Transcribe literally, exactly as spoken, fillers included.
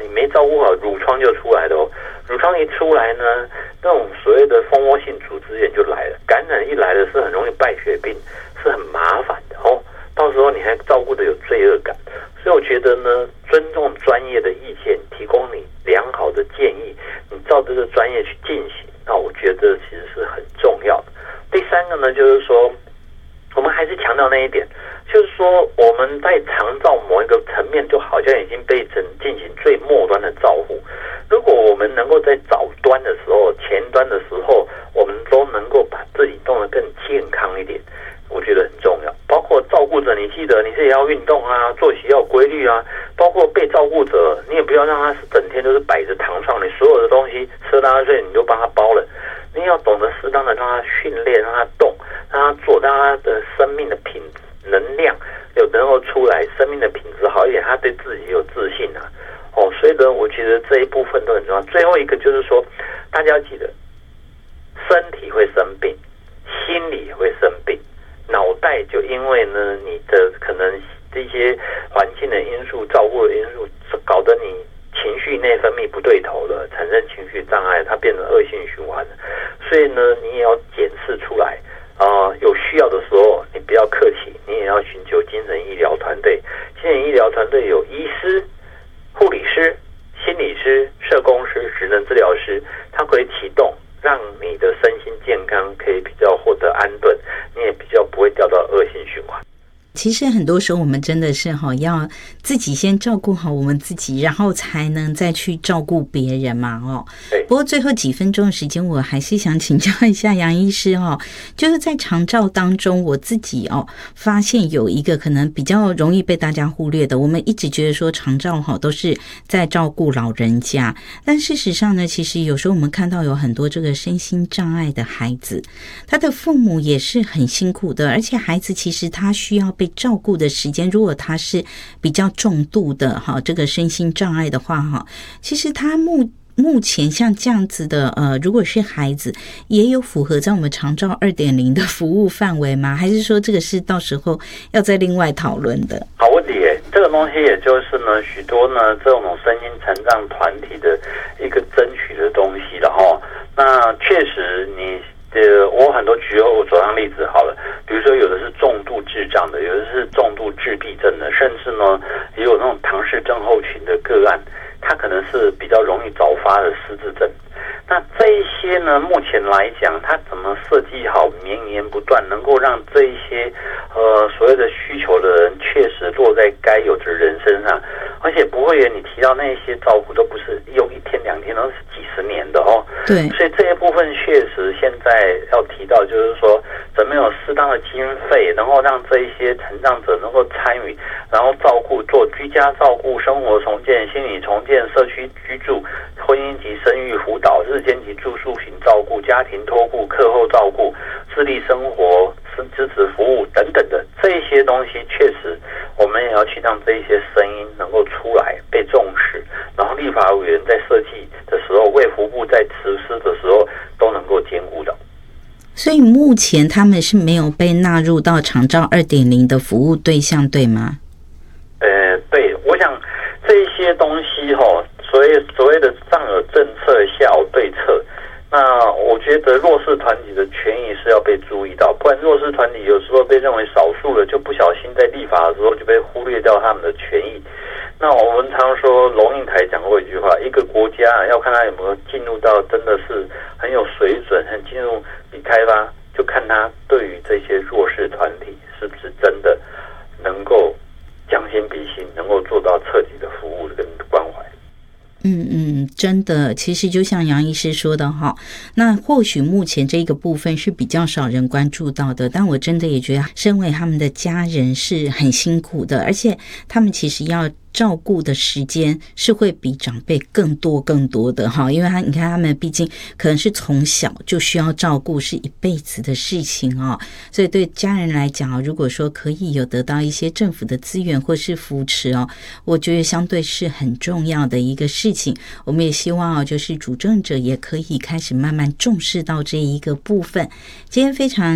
你没照顾好，褥疮就出来了哦。褥疮一出来呢，那种所谓的蜂窝性组织炎就来了，感染一来了是很容易败血病，是很麻烦的哦。到时候你还照顾的有罪恶感，所以我觉得呢，尊重专业的意见，提供你良好的建议，你照这个专业去进行，那我觉得其实是很重要的。第三个呢，就是说，我们还是强调那一点，就是说我们在长照某一个层面，就好像已经被整进行最末端的照护。如果我们能够在早端的时候、前端的时候，我们都能够把自己弄得更健康一点，我觉得很重要。包括照顾者，你记得你是也要运动啊，作息要有规律啊。包括被照顾者，你也不要让他整天都是摆着躺上，你所有的东西吃拉睡你就帮他包了。你要懂得适当的让他训练，让他动，让他做，让他的生命的品质、能量有能够出来，生命的品质好一点，他对自己有自信啊。哦，所以呢，我觉得这一部分都很重要。最后一个就是说，大家要记得，身体会生病，心理也会生病，脑袋就因为呢你的可能这些环境的因素、照顾的因素，搞得你情绪内分泌不对头了，产生情绪障碍，它变成恶性循环了。所以呢，你也要检视出来啊、呃，有需要的时候，你不要客气，你也要寻求精神医疗团队。精神医疗团队有医师、护理师、心理师、社工师、职能治疗师，它可以启动，让你的身心健康可以比较获得安顿，你也比较不会掉到恶性循环。 其实很多时候我们真的是哈，要自己先照顾好我们自己，然后才能再去照顾别人嘛哦。不过最后几分钟的时间，我还是想请教一下杨医师哦，就是在长照当中，我自己哦发现有一个可能比较容易被大家忽略的，我们一直觉得说长照哈都是在照顾老人家，但事实上呢，其实有时候我们看到有很多这个身心障碍的孩子，他的父母也是很辛苦的，而且孩子其实他需要被照顾的时间，如果他是比较重度的哈这个身心障碍的话哈，其实他目目前像这样子的呃，如果是孩子，也有符合在我们长照 二点零 的服务范围吗？还是说这个是到时候要再另外讨论的？ 好问题耶，这个东西也就是呢，许多呢这种身心残障团体的一个争取的东西了哈。那确实你。呃，我很多举我手上例子好了，比如说有的是重度智障的，有的是重度自闭症的，甚至呢也有那种唐氏症候群的个案，它可能是比较容易早发的失智症。那这一些呢，目前来讲，它怎么设计好绵延不断，能够让这一些呃所谓的需求的人确实落在该有的人身上，而且不会你提到那些照顾都不是用一天两天，都是几十年的哦。 对， 所以这一部分确实现在要提到，就是说怎么有适当的经费，然后让这一些残障者能够参与，然后照顾做居家照顾、生活重建、心理重建、社区居住、婚姻及生育辅导、日间及住宿型照顾、家庭托顾、课后照顾、自立生活、支持服务等等的这一些东西，确实我们也要去让这一些声音能够出来被重视，然后立法委员在设计的时候，卫福部在实施的时候都能够兼顾到。 所以目前他们是没有被纳入到长照 二点零 的服务对象，对吗？ 呃，对，我想这一些东西哈，所谓所谓的上有政策，下有对策。那我觉得弱势团体的权益是要被注意到，不然弱势团体有时候被认为少数了，就不小心在立法的时候就被忽略掉他们的权益。那我们常说龙应台讲过一句话，一个国家要看他有没有进入到真的是很有水准，很进入已开发，就看他对于这些弱势团体是不是真的能够将心比心，能够做到彻底的服务跟关怀。 嗯嗯，真的，其实就像杨医师说的哈，那或许目前这个部分是比较少人关注到的，但我真的也觉得，身为他们的家人是很辛苦的，而且他们其实要照顾的时间是会比长辈更多更多的哈，因为他你看他们毕竟可能是从小就需要照顾，是一辈子的事情哦，所以对家人来讲，如果说可以有得到一些政府的资源或是扶持哦，我觉得相对是很重要的一个事情。我们也希望哦，就是主政者也可以开始慢慢重视到这一个部分。今天非常